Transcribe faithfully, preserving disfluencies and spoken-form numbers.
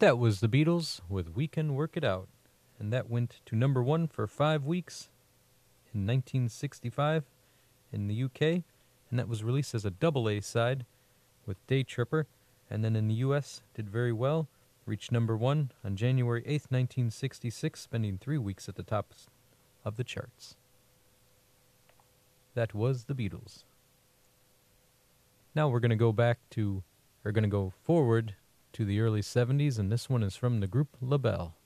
That was the Beatles with We Can Work It Out, and that went to number one for five weeks in nineteen sixty-five in the U K, and that was released as a double A side with Day Tripper, and then in the U S did very well, reached number one on January eighth, nineteen sixty-six, spending three weeks at the top of the charts. That was the Beatles. Now we're going to go back to, or going to go forward to the early seventies, and this one is from the group LaBelle.